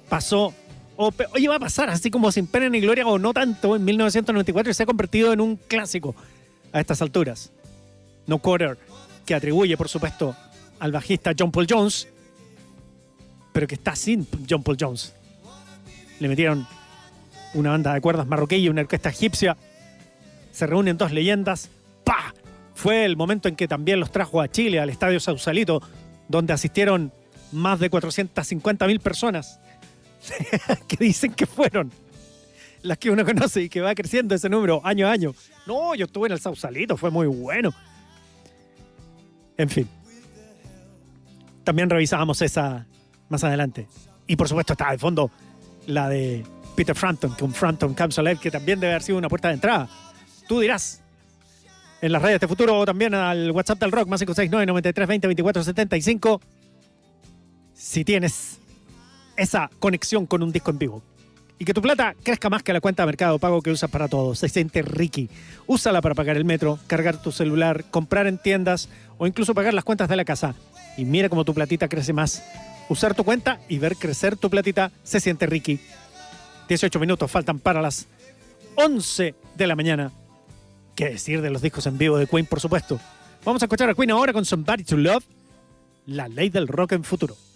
pasó, oye, va a pasar así como sin pena ni gloria, o no tanto, en 1994, y se ha convertido en un clásico a estas alturas. No Quarter, que atribuye, por supuesto, al bajista John Paul Jones, pero que está sin John Paul Jones. Le metieron una banda de cuerdas marroquí y una orquesta egipcia. Se reúnen dos leyendas. ¡Pah! Fue el momento en que también los trajo a Chile, al Estadio Sausalito, donde asistieron más de 450.000 personas que dicen que fueron las que uno conoce y que va creciendo ese número año a año. No, yo estuve en el Sausalito, fue muy bueno. En fin. También revisábamos esa más adelante. Y por supuesto está de fondo la de Peter Frampton, que un Frampton Comes Alive, que también debe haber sido una puerta de entrada. Tú dirás, en las redes de futuro o también al WhatsApp del Rock, más 569-9320-2475, si tienes esa conexión con un disco en vivo. Y que tu plata crezca más que la cuenta de Mercado Pago que usas para todo. Se siente Ricky. Úsala para pagar el metro, cargar tu celular, comprar en tiendas o incluso pagar las cuentas de la casa. Y mira cómo tu platita crece más. Usar tu cuenta y ver crecer tu platita se siente Ricky. 18 minutos faltan para las 11 de la mañana. ¿Qué decir de los discos en vivo de Queen, por supuesto? Vamos a escuchar a Queen ahora con Somebody to Love, la ley del rock en futuro.